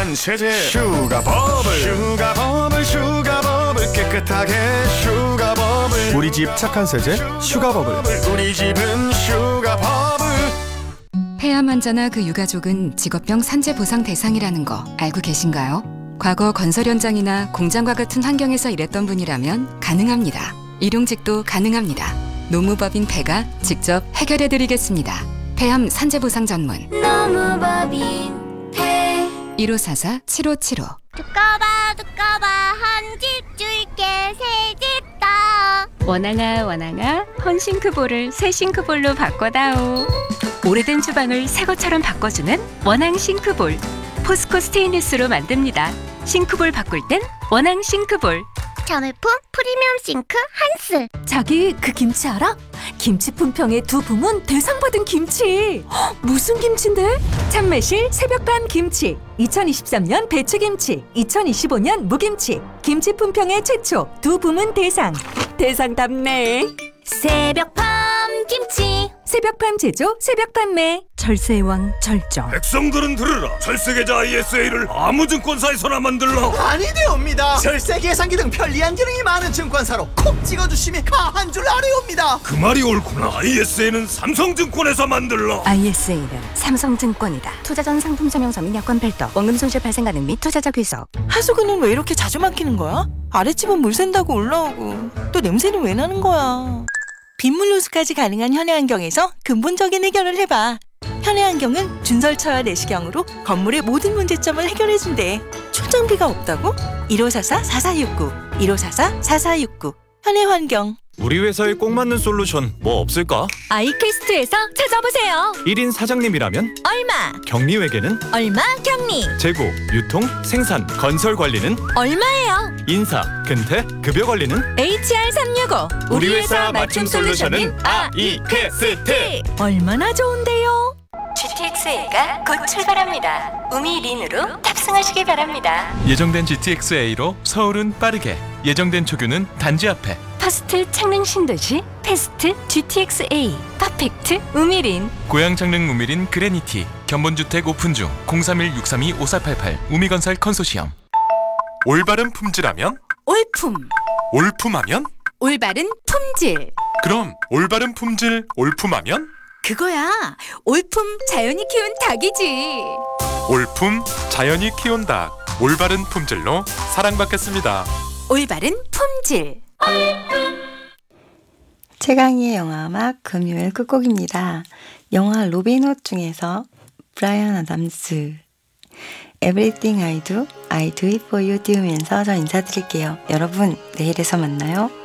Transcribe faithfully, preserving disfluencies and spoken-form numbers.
착한 세제 슈가버블 슈가버블 슈가버블 깨끗하게 슈가버블 우리 집 착한 세제 슈가버블. 우리 집은 슈가버블. 폐암 환자나 그 유가족은 직업병 산재 보상 대상이라는 거 알고 계신가요? 과거 건설 현장이나 공장과 같은 환경에서 일했던 분이라면 가능합니다. 일용직도 가능합니다. 노무법인 폐가 직접 해결해드리겠습니다. 폐암 산재 보상 전문 노무법인 폐 일오사사 칠오칠오. 두꺼봐 두꺼봐 한 집 줄게 새 집 다. 원앙아 원앙아 헌싱크볼을 새 싱크볼로 바꿔다오. 오래된 주방을 새 것처럼 바꿔주는 원앙 싱크볼. 포스코 스테인리스로 만듭니다. 싱크볼 바꿀 땐 원앙 싱크볼. 자매품 프리미엄 싱크 한스. 자기 그 김치 알아? 김치 품평의 두 부문 대상 받은 김치. 헉, 무슨 김치인데? 참매실 새벽밤 김치, 이천이십삼 년 배추김치, 이천이십오 년 무김치. 김치 품평의 최초 두 부문 대상. 대상답네. 새벽밤 김치. 새벽밤 제조 새벽 판매. 절세의 왕 절정. 백성들은 들으라. 절세계좌 아이에스에이를 아무 증권사에서나 만들라. 아니되옵니다. 절세 계산기 등 편리한 기능이 많은 증권사로 콕 찍어주시면 가한 줄 아뢰옵니다. 그 말이 옳구나. 아이에스에이는 삼성증권에서 만들라. 아이에스에이는 삼성증권이다. 투자 전 상품 설명서 및 여건 별도, 원금 손실 발생 가능 및 투자자 귀속. 하수구는 왜 이렇게 자주 막히는 거야? 아랫집은 물 샌다고 올라오고 또 냄새는 왜 나는 거야? 빗물 호수까지 가능한 현해환경에서 근본적인 해결을 해봐. 현해환경은 준설차와 내시경으로 건물의 모든 문제점을 해결해준대. 출장비가 없다고? 일오사사 사사육구 일오사사 사사육구 현해환경. 우리 회사에 꼭 맞는 솔루션 뭐 없을까? 아이캐스트에서 찾아보세요. 일 인 사장님이라면 얼마? 격리회계는 얼마 격리? 재고, 유통, 생산, 건설 관리는 얼마예요? 인사, 근태, 급여 관리는 에이치알 삼육오. 우리 회사 맞춤 솔루션은 아이캐스트. 얼마나 좋은데요? 지티엑스에이가 곧 출발합니다. 우미린으로 탑승하시기 바랍니다. 예정된 지티엑스에이로 서울은 빠르게, 예정된 초규는 단지 앞에. 퍼스트 창릉 신도시 패스트 지티엑스에이 퍼펙트 우미린. 고양 창릉 우미린 그레니티. 견본주택 오픈 중. 공삼일 육삼이 오사팔팔 우미건설 컨소시엄. 올바른 품질하면? 올품. 올품하면? 올바른 품질. 그럼 올바른 품질 올품하면? 그거야. 올품 자연이 키운 닭이지. 올품 자연이 키운 닭. 올바른 품질로 사랑받겠습니다. 올바른 품질. 최강희의 영화음악 금요일 끝곡입니다. 영화 로빈 훗 중에서 브라이언 아담스 Everything I Do, I Do It For You 띄우면서 저 인사드릴게요. 여러분 내일에서 만나요.